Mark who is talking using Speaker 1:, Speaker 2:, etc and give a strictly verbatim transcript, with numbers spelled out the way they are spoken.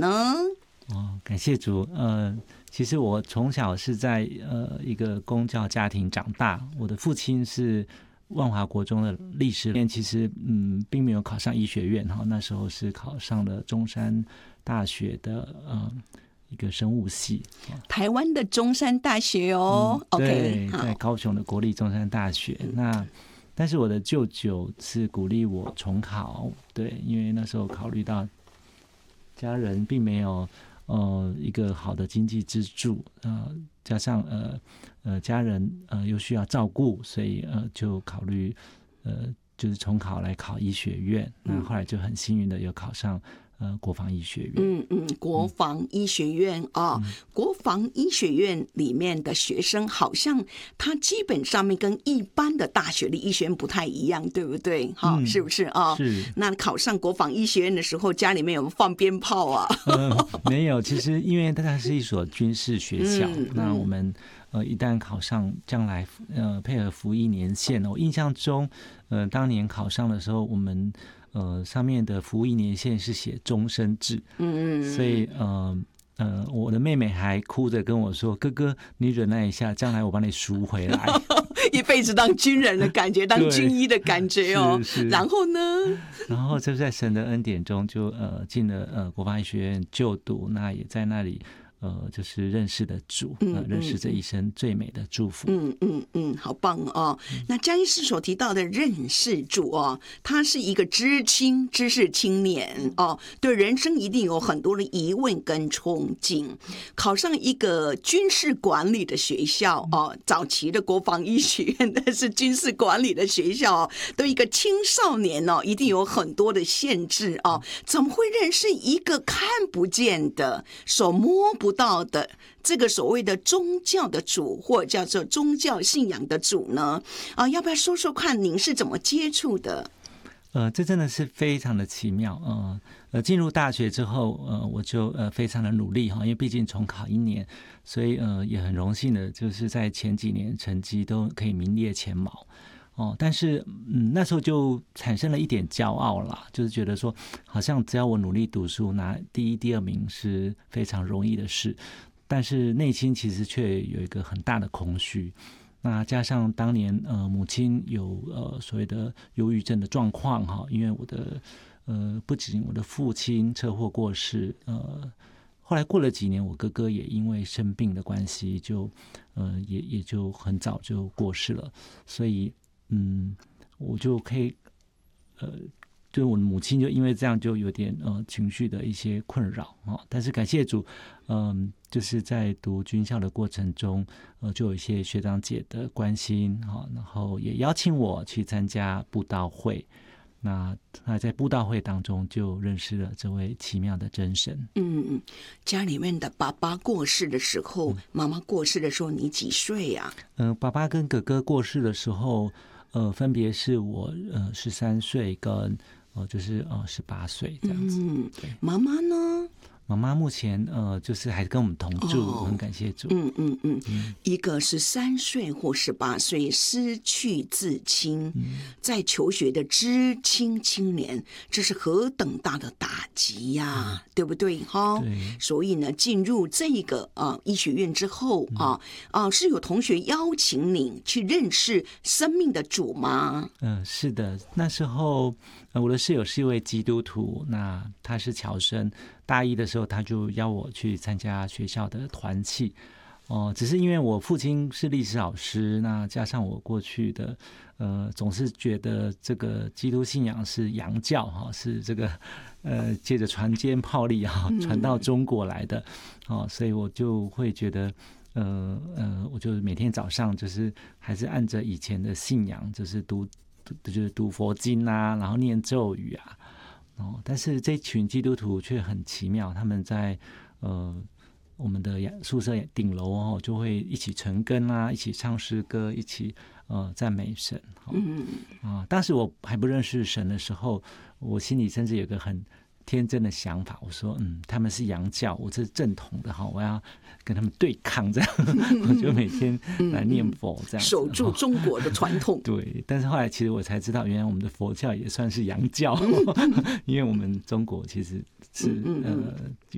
Speaker 1: 呢？
Speaker 2: 哦，感谢主。呃，其实我从小是在呃一个公教家庭长大，我的父亲是万华国中的历史院，其实嗯并没有考上医学院哈，那时候是考上了中山大学的呃一个生物系，
Speaker 1: 台湾的中山大学哦。
Speaker 2: 嗯、
Speaker 1: OK，
Speaker 2: 对，在高雄的国立中山大学。嗯、那但是我的舅舅是鼓励我重考，对，因为那时候考虑到家人并没有呃一个好的经济支柱，呃，加上呃呃家人呃又需要照顾，所以呃就考虑呃就是重考来考医学院。那后来就很幸运的有考上呃国防医学院。
Speaker 1: 嗯嗯，国防医学院啊、哦嗯，国防医学院里面的学生好像他基本上面跟一般的大学的医学院不太一样，对不对？哈、嗯，是不是啊？
Speaker 2: 是。
Speaker 1: 那考上国防医学院的时候，家里面有没有放鞭炮啊？
Speaker 2: 呃，没有，其实因为它是一所军事学校，嗯、那我们呃一旦考上，将来呃配合服役年限，我印象中，呃当年考上的时候，我们。呃，上面的服役年限是写终身制，嗯嗯，所以呃呃，我的妹妹还哭着跟我说：“哥哥，你忍耐一下，将来我帮你赎回来。”
Speaker 1: 一辈子当军人的感觉，当军医的感觉哦。
Speaker 2: 是是。
Speaker 1: 然后呢？
Speaker 2: 然后就在神的恩典中就，就呃进了呃国防医学院就读，那也在那里。呃，就是认识的主，呃、认识这一生最美的祝福。
Speaker 1: 嗯嗯嗯，好棒哦！嗯、那江医师所提到的认识主哦，他是一个知青、知识青年哦，对人生一定有很多的疑问跟憧憬。考上一个军事管理的学校哦，早期的国防医学院那是军事管理的学校，对一个青少年哦，一定有很多的限制哦。怎么会认识一个看不见的、手摸不到的这个所谓的宗教的主，或者叫做宗教信仰的主呢？啊，要不要说说看您是怎么接触的？
Speaker 2: 呃，这真的是非常的奇妙。呃呃，进入大学之后，呃，我就呃非常的努力哈，因为毕竟重考一年，所以呃也很荣幸的，就是在前几年成绩都可以名列前茅。哦，但是嗯，那时候就产生了一点骄傲啦，就是觉得说，好像只要我努力读书，拿第一、第二名是非常容易的事，但是内心其实却有一个很大的空虚。那加上当年呃母亲有呃所谓的忧郁症的状况哈，因为我的呃不仅我的父亲车祸过世，呃后来过了几年，我哥哥也因为生病的关系就呃也也就很早就过世了，所以。嗯，我就可以，呃，就是我的母亲就因为这样就有点呃情绪的一些困扰啊、哦。但是感谢主，嗯、呃，就是在读军校的过程中，呃，就有一些学长姐的关心哈、哦，然后也邀请我去参加布道会。那那在布道会当中就认识了这位奇妙的真神。
Speaker 1: 嗯，家里面的爸爸过世的时候，妈妈过世的时候，你几岁呀、啊？
Speaker 2: 嗯、呃，爸爸跟哥哥过世的时候。呃，分别是我呃十三岁跟呃就是呃十八岁这样子。
Speaker 1: 嗯，妈妈呢？
Speaker 2: 妈妈目前呃就是还跟我们同住，哦、很感谢主。
Speaker 1: 嗯嗯嗯，嗯一个十三岁或十八岁失去至亲，嗯、在求学的知青青年，这是何等大的打击呀、啊，嗯、对不对哈？
Speaker 2: 对。
Speaker 1: 所以呢，进入这个呃医学院之后啊啊、呃，是有同学邀请你去认识生命的主吗？
Speaker 2: 嗯、呃，是的，那时候。呃，我的室友是一位基督徒，那他是侨生，大一的时候他就邀我去参加学校的团契，哦、呃，只是因为我父亲是历史老师，那加上我过去的呃，总是觉得这个基督信仰是洋教哈，是这个呃借着船坚炮利哈传到中国来的，哦、呃，所以我就会觉得。呃呃，我就每天早上就是还是按着以前的信仰，就是读。就是读佛经啊，然后念咒语啊，哦，但是这群基督徒却很奇妙，他们在呃我们的宿舍顶楼哦，就会一起晨更啊，一起唱诗歌，一起呃赞美神。哦、嗯啊，当时我还不认识神的时候，我心里甚至有个很天真的想法，我说嗯，他们是洋教，我这是正统的哈，我要跟他们对抗，这样我就每天来念佛，这样、嗯、
Speaker 1: 守住中国的传统。
Speaker 2: 对，但是后来其实我才知道，原来我们的佛教也算是洋教，因为我们中国其实是呃